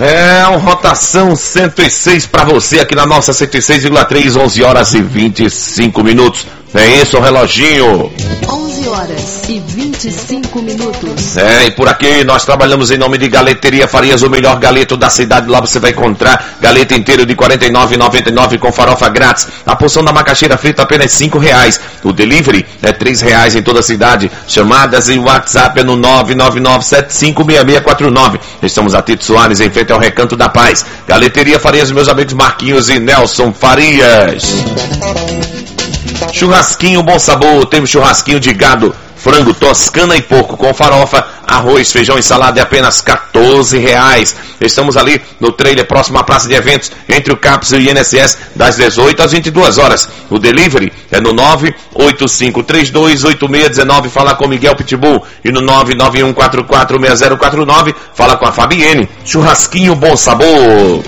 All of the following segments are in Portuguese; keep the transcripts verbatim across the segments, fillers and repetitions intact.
É uma rotação cento e seis para você aqui na nossa cento e seis vírgula três, onze horas e vinte e cinco minutos. É isso, o reloginho. onze horas e vinte e cinco minutos. É, e por aqui nós trabalhamos em nome de Galeteria Farias, o melhor galeto da cidade. Lá você vai encontrar galeto inteiro de quarenta e nove reais e noventa e nove centavos com farofa grátis. A porção da macaxeira frita apenas cinco reais. O delivery é três reais em toda a cidade. Chamadas e WhatsApp é no nove nove nove sete cinco seis seis quatro nove. Estamos a Tito Soares, em frente ao Recanto da Paz. Galeteria Farias, meus amigos Marquinhos e Nelson Farias. Churrasquinho Bom Sabor, temos churrasquinho de gado, frango, toscana e porco com farofa, arroz, feijão e salada é apenas quatorze reais. Estamos ali no trailer próximo à praça de eventos, entre o CAPS e o I N S S, das dezoito às vinte e duas horas. O delivery é no nove oito cinco três dois oito seis um nove, fala com Miguel Pitbull, e no nove nove um quatro quatro seis zero quatro nove, fala com a Fabienne. Churrasquinho Bom Sabor.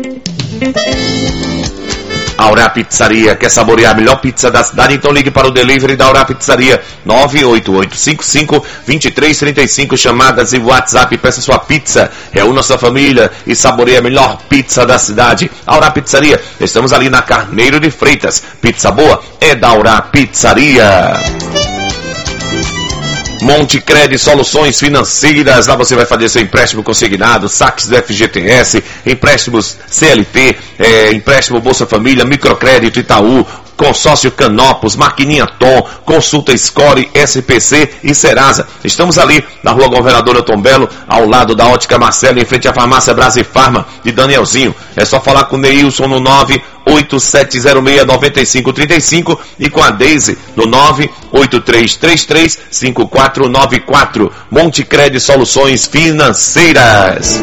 Aurá Pizzaria, quer saborear a melhor pizza da cidade? Então ligue para o delivery da Aurá Pizzaria, nove oito oito cinco cinco dois três três cinco, chamadas e WhatsApp, peça sua pizza, reúna sua família e saboreie a melhor pizza da cidade. Aurá Pizzaria, estamos ali na Carneiro de Freitas, pizza boa é da Aurá Pizzaria. Montecred Soluções Financeiras, lá você vai fazer seu empréstimo consignado, saques do F G T S, empréstimos C L T, é, empréstimo Bolsa Família, microcrédito Itaú, consórcio Canopus, maquininha Tom, consulta Score, S P C e Serasa. Estamos ali na rua Governador Tom Belo, ao lado da Ótica Marcelo, em frente à farmácia Brasifarma de Danielzinho. É só falar com o Neilson no nove oito sete zero seis nove cinco três cinco e com a Deise no nove oito três três três cinco quatro nove quatro. Montecred Soluções Financeiras.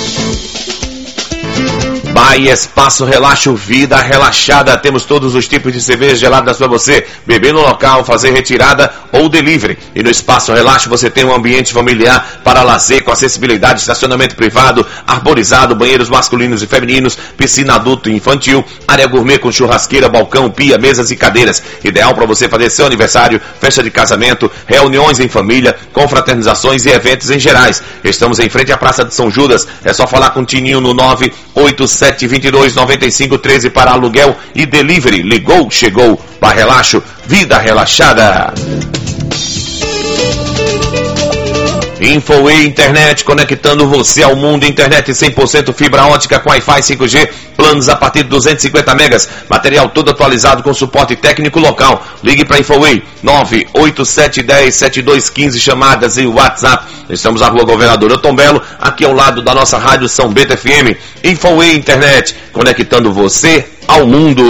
Bahia Espaço Relaxo, vida relaxada. Temos todos os tipos de cervejas geladas para você beber no local, fazer retirada ou delivery. E no Espaço Relaxo você tem um ambiente familiar para lazer com acessibilidade, estacionamento privado, arborizado, banheiros masculinos e femininos, piscina adulto e infantil, área gourmet com churrasqueira, balcão, pia, mesas e cadeiras. Ideal para você fazer seu aniversário, festa de casamento, reuniões em família, confraternizações e eventos em gerais. Estamos em frente à Praça de São Judas. É só falar com o Tininho no nove oito sete dois dois nove cinco um três para aluguel e delivery. Ligou, chegou. Para relaxo, vida relaxada. Infoway Internet, conectando você ao mundo. Internet cem por cento fibra ótica com Wi-Fi cinco G, planos a partir de duzentos e cinquenta megas, material todo atualizado com suporte técnico local. Ligue para Infoway nove oito sete um zero sete dois um cinco, chamadas e WhatsApp. Estamos na rua Governador Tom Belo, aqui ao lado da nossa rádio São Bento F M. Infoway Internet, conectando você ao mundo.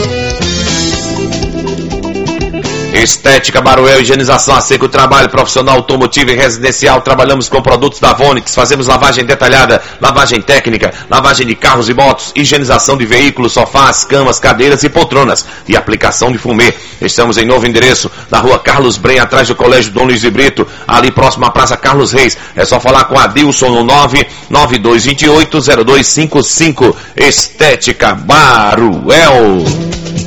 Estética Baruel, higienização a seco, trabalho profissional, automotivo e residencial. Trabalhamos com produtos da Vonix, fazemos lavagem detalhada, lavagem técnica, lavagem de carros e motos, higienização de veículos, sofás, camas, cadeiras e poltronas e aplicação de fumê. Estamos em novo endereço, na rua Carlos Brenha, atrás do Colégio Dom Luiz de Brito, ali próximo à Praça Carlos Reis. É só falar com a Adilson no nove nove dois dois oito zero dois cinco cinco. Estética Baruel.